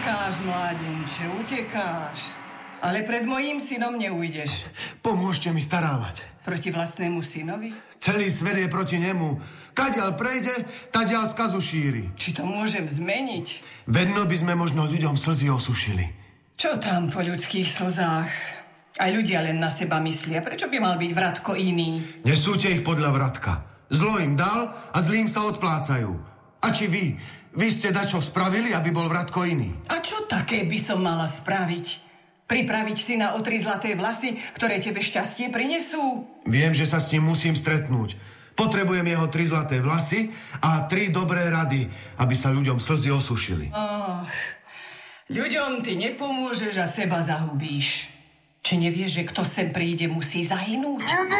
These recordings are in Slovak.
Utekáš, mládenče, utekáš. Ale pred mojím synom neujdeš. Pomôžte mi starávať. Proti vlastnému synovi? Celý svet je proti nemu. Kadiaľ prejde, tadiaľ skazu šíri. Či to môžem zmeniť? Vedno by sme možno ľuďom slzy osušili. Čo tam po ľudských slzách? Aj ľudia len na seba myslia. Prečo by mal byť Vratko iný? Nesúďte ich podľa Vratka. Zlo im dal a zlým sa odplácajú. A či vy ste dačo spravili, aby bol Vratko iný? A čo také by som mala spraviť? Pripraviť si na o 3 zlaté vlasy, ktoré tebe šťastie prinesú? Viem, že sa s ním musím stretnúť. Potrebujem jeho 3 zlaté vlasy a 3 dobré rady, aby sa ľuďom slzy osušili. Ľuďom ty nepomôžeš a seba zahubíš. Či nevieš, že kto sem príde, musí zahynúť?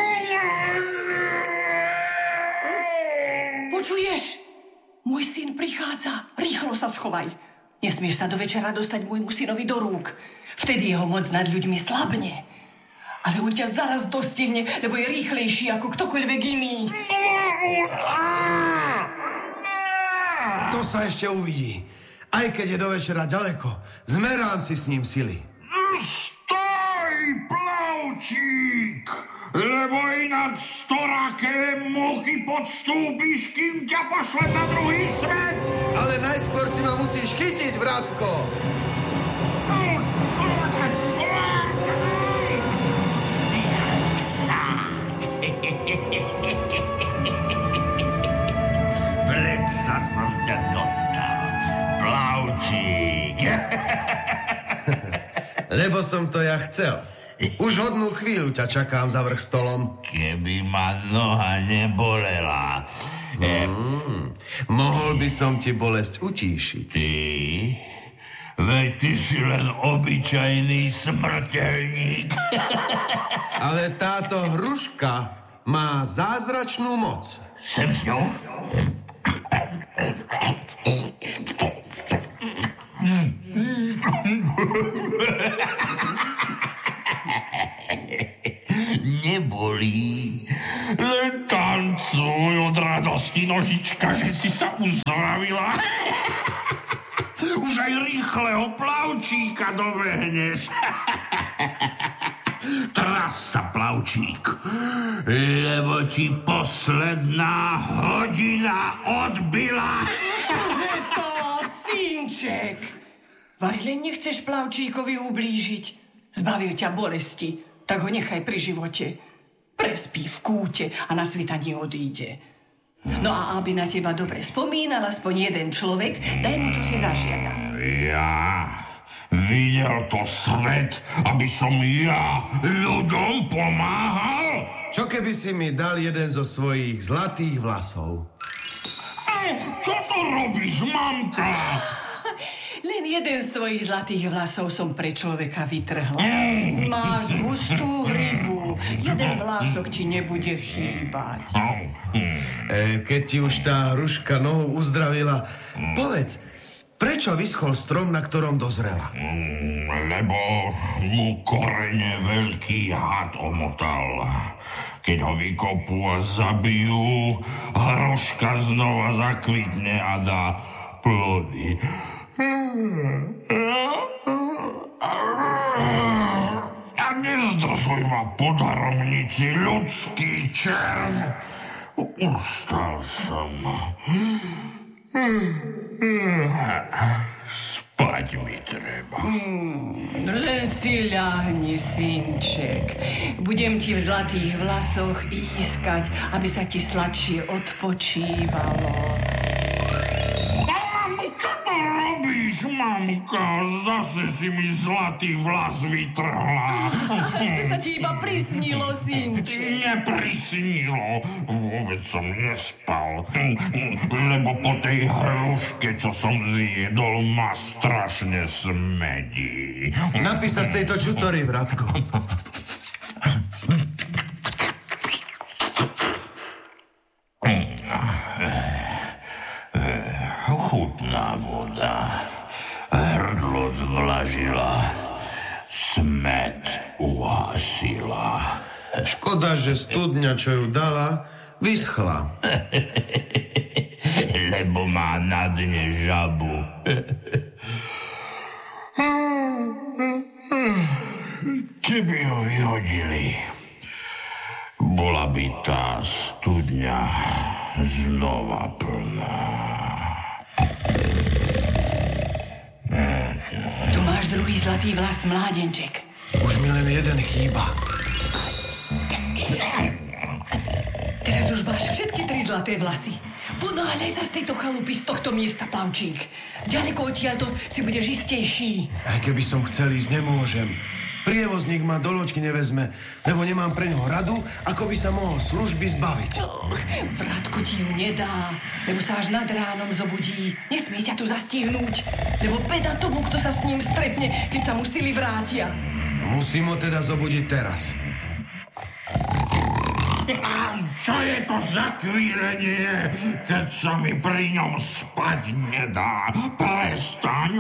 Počuješ? Môj syn prichádza. Rýchlo sa schovaj. Nesmieš sa do večera dostať môjmu synovi do rúk. Vtedy jeho moc nad ľuďmi slabne. Ale on ťa zaraz dostihne, lebo je rýchlejší ako ktokoľvek iný. To sa ešte uvidí. Aj keď je do večera ďaleko, zmerám si s ním sily. Stoj, plavčík! Lebo inak storaké muky podstúpiš, kým ťa pošle na druhý svet. Ale najskôr si ma musíš chytiť, Vratko. Predsa som ťa dostal, plavčík. Lebo som to ja chcel. Už hodnú chvíľu ťa čakám za vrch stolom. Keby ma noha nebolela. Mohol by som ti bolesť utíšiť. Ty? Veď ty si len obyčajný smrteľník. Ale táto hruška má zázračnú moc. Sem s ňou? Nebolí. Len tancuj od radosti, nožička, že si sa uzdravila. Už aj rýchleho plavčíka dobehneš. Tras sa, plavčík, lebo ti posledná hodina odbila. Že to, synček. Vari len nechceš plavčíkovi ublížiť. Zbavil ťa bolesti, tak ho nechaj pri živote. Prespí v kúte a na svitanie odíde. No a aby na teba dobre spomínal aspoň jeden človek, daj mu, čo si zažiada. Ja? Videl to svet, aby som ja ľuďom pomáhal? Čo keby si mi dal jeden zo svojich zlatých vlasov? Čo to robíš, mamka? Len jeden z tvojich zlatých vlasov som pre človeka vytrhla. Máš hustú hrivu. Jeden vlások ti nebude chýbať. Keď ti už tá hruška nohu uzdravila, povedz, prečo vyschol strom, na ktorom dozrela? Lebo mu korene veľký had omotal. Keď ho vykopú a zabijú, hruška znova zakvitne a dá plody. A nezdržuj ma po daromnici, ľudský červ. Ustal som. Spať mi treba. Len si ľahni, synček. Budem ti v zlatých vlasoch ískať, aby sa ti sladšie odpočívalo. Čo to robíš, mamka? Zase si mi zlatý vlas vytrhla. To sa ti iba prisnilo, synček. Neprisnilo. Vôbec som nespal. Lebo po tej hruške, čo som zjedol, ma strašne smedí. Napíš sa z tejto čutory, Vratko. Chutná voda. Hrdlo zvlažila. Smet uhasila. Škoda, že studňa, čo ju dala, vyschla. Lebo má na dne žabu. že by ho vyhodili. Bola by tá studňa znova plná. Tu máš druhý zlatý vlas, mládenček. Už mi len jeden chýba. Teraz už máš všetky 3 zlaté vlasy. Ponáhľaj sa z tejto chalupy, z tohto miesta, plavčík. Ďaleko odtiaľto si budeš istejší. Aj keby som chcel ísť, nemôžem. Prievozník ma do loďky nevezme, lebo nemám pre ňoho radu, ako by sa mohol služby zbaviť. Vrátko ti ju nedá, lebo sa až nad ránom zobudí. Nesmie ťa tu zastihnúť, lebo beda tomu, kto sa s ním stretne, keď sa mu sily vrátia. Musím ho teda zobudiť teraz. Čo je to za kvílenie, keď sa mi pri ňom spať nedá? Prestaň,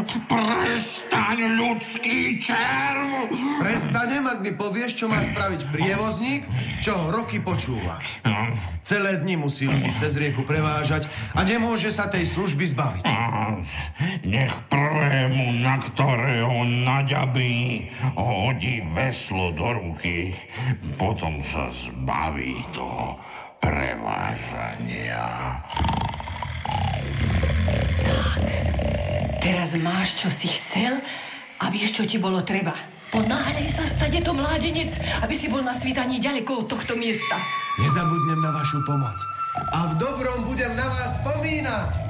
ľudský červ! Prestanem, ak mi povieš, čo má spraviť prievozník, čo ho roky počúva. Celé dni musí ľudí cez rieku prevážať a nemôže sa tej služby zbaviť. Nech prvému, na ktorého naďabí, hodí veslo do ruky, potom sa zbaví toho prevážania. Tak, teraz máš, čo si chcel a vieš, čo ti bolo treba. Ponáhľaj sa, stade to mládenec, aby si bol na svítaní ďaleko od tohto miesta. Nezabudnem na vašu pomoc a v dobrom budem na vás spomínať.